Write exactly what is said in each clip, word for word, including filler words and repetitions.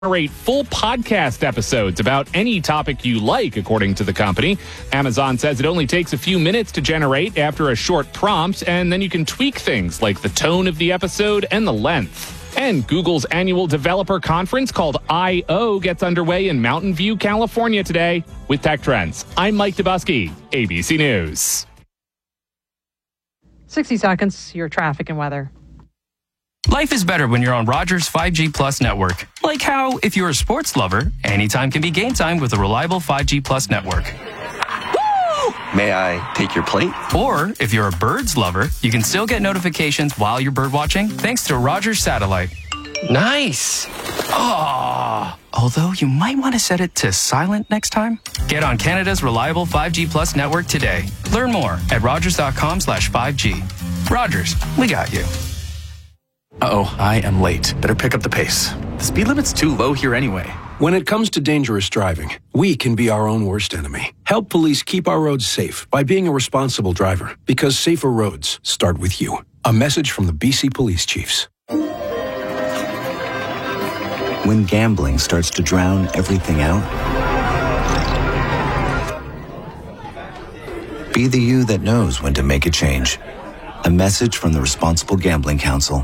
generate full podcast episodes about any topic you like, according to the company. Amazon says it only takes a few minutes to generate after a short prompt, and then you can tweak things like the tone of the episode and the length. And Google's annual developer conference called I O gets underway in Mountain View, California today. With Tech Trends, I'm Mike Dubusky, A B C News. sixty seconds, your traffic and weather. Life is better when you're on Rogers five G Plus network. Like how, if you're a sports lover, anytime can be game time with a reliable five G Plus network. Woo! May I take your plate? Or, if you're a birds lover, you can still get notifications while you're bird watching thanks to Rogers Satellite. Nice. Oh, although you might want to set it to silent next time. Get on Canada's reliable five G Plus network today. Learn more at rogers.com slash 5G. Rogers, we got you. Uh-oh, I am late. Better pick up the pace. The speed limit's too low here anyway. When it comes to dangerous driving, we can be our own worst enemy. Help police keep our roads safe by being a responsible driver, because safer roads start with you. A message from the B C Police Chiefs. When gambling starts to drown everything out, be the you that knows when to make a change. A message from the Responsible Gambling Council.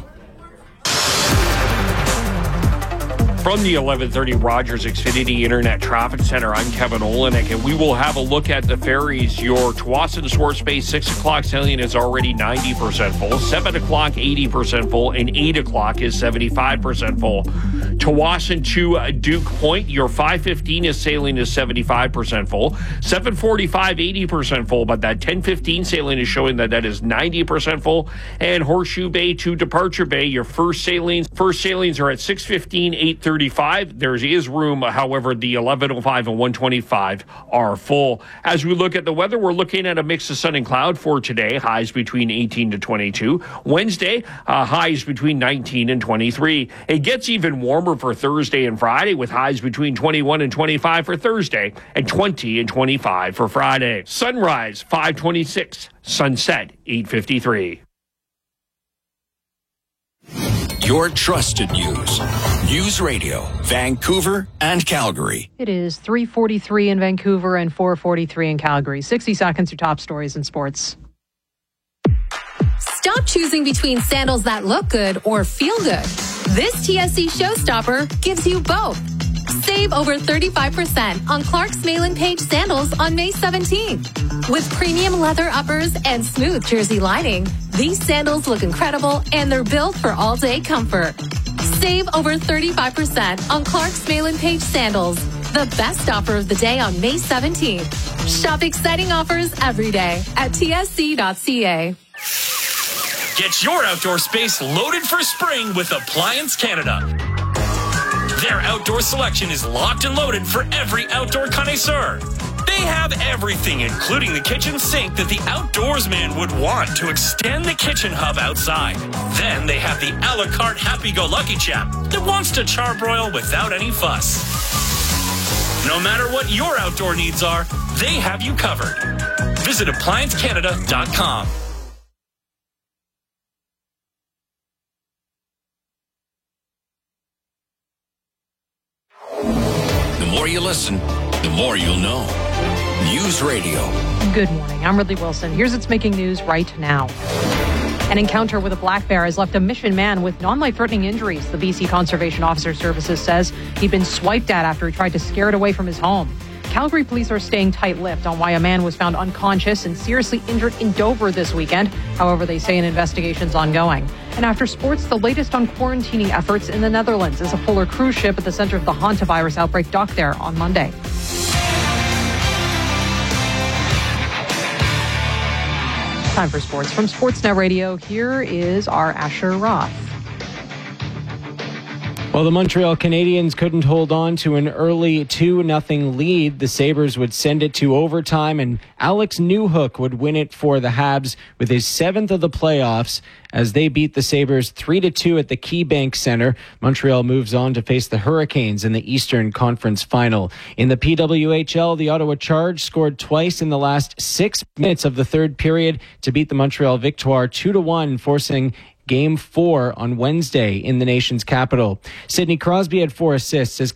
From the eleven thirty Rogers Xfinity Internet Traffic Center, I'm Kevin Olenek, and we will have a look at the ferries. Your Tsawwassen Sword Space six o'clock sailing is already ninety percent full, seven o'clock eighty percent full, and eight o'clock is seventy-five percent full. Tsawwassen to Duke Point, your five fifteen is sailing is seventy-five percent full, seven forty-five eighty percent full, but that ten fifteen sailing is showing that that is ninety percent full. And Horseshoe Bay to Departure Bay, your first sailings, first sailings are at six fifteen, eight thirty. There is room, however, the eleven oh five and one twenty-five are full. As we look at the weather, we're looking at a mix of sun and cloud for today, highs between eighteen to twenty-two. Wednesday, uh, highs between nineteen and twenty-three. It gets even warmer for Thursday and Friday, with highs between twenty-one and twenty-five for Thursday and twenty and twenty-five for Friday. Sunrise, five twenty-six. Sunset, eight fifty-three. Your trusted news. News Radio, Vancouver and Calgary. It is three forty-three in Vancouver and four forty-three in Calgary. sixty seconds, your top stories in sports. Stop choosing between sandals that look good or feel good. This T S C Showstopper gives you both. Save over thirty-five percent on Clark's Mail-in Page sandals on May seventeenth. With premium leather uppers and smooth jersey lining, these sandals look incredible and they're built for all-day comfort. Save over thirty-five percent on Clark's Mail-in Page sandals. The best offer of the day on May seventeenth. Shop exciting offers every day at T S C dot C A. Get your outdoor space loaded for spring with Appliance Canada. Their outdoor selection is locked and loaded for every outdoor connoisseur. They have everything, including the kitchen sink that the outdoorsman would want to extend the kitchen hub outside. Then they have the a la carte happy-go-lucky chap that wants to charbroil without any fuss. No matter what your outdoor needs are, they have you covered. Visit appliance canada dot com. The more you listen, the more you'll know. News Radio. Good morning. I'm Ridley Wilson. Here's what's making news right now. An encounter with a black bear has left a Mission man with non-life-threatening injuries. The B C Conservation Officer Services says he'd been swiped at after he tried to scare it away from his home. Calgary police are staying tight-lipped on why a man was found unconscious and seriously injured in Dover this weekend. However, they say an investigation's ongoing. And after sports, the latest on quarantining efforts in the Netherlands as a polar cruise ship at the center of the hantavirus outbreak docked there on Monday. Time for sports. From Sportsnet Radio, here is our Asher Roth. Well, the Montreal Canadiens couldn't hold on to an early two nothing lead. The Sabres would send it to overtime, and Alex Newhook would win it for the Habs with his seventh of the playoffs as they beat the Sabres three to two at the KeyBank Center. Montreal moves on to face the Hurricanes in the Eastern Conference Final. In the P W H L, the Ottawa Charge scored twice in the last six minutes of the third period to beat the Montreal Victoire two to one, forcing Game four on Wednesday in the nation's capital. Sidney Crosby had four assists as